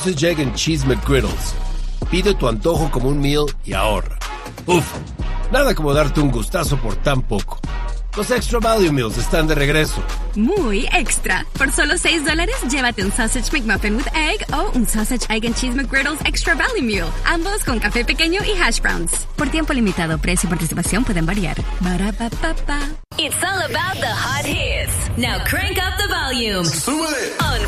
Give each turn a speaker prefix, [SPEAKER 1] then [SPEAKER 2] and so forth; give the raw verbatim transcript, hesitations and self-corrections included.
[SPEAKER 1] Sausage, Egg and Cheese McGriddles. Pide tu antojo como un meal y ahorra. Uf, nada como darte un gustazo por tan poco. Los Extra Value Meals están de regreso.
[SPEAKER 2] Muy extra. Por solo seis dólares, llévate un Sausage McMuffin with Egg o un Sausage, Egg and Cheese McGriddles Extra Value Meal. Ambos con café pequeño y hash browns. Por tiempo limitado, precio y participación pueden variar. Ba-da-ba-ba-ba.
[SPEAKER 3] It's all about the hot hits. Now crank up the volume.
[SPEAKER 4] Súbele.
[SPEAKER 3] On